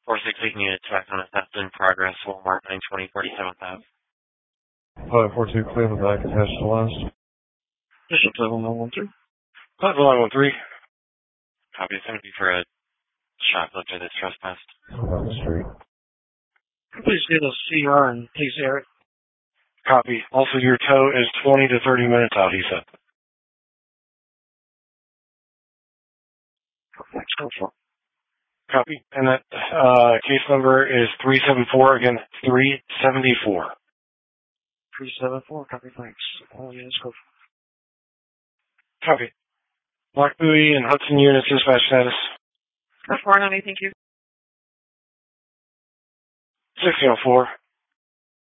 468 units back on a theft in progress, Walmart 920 47th Ave. 542 Cleveland back attached to last. Bishop 7113. 5113. Copy. It's going to be for a shoplifter that's trespassed. On the street. Please get a CR and please air it. Copy. Also, your tow is 20 to 30 minutes out, he said. Thanks, go for it. Copy. And that case number is 374, again, 374. 374, copy, thanks. Oh, yes, go for it. Copy. Black Buoy and Hudson units, dispatch status. 490, thank you. 1604.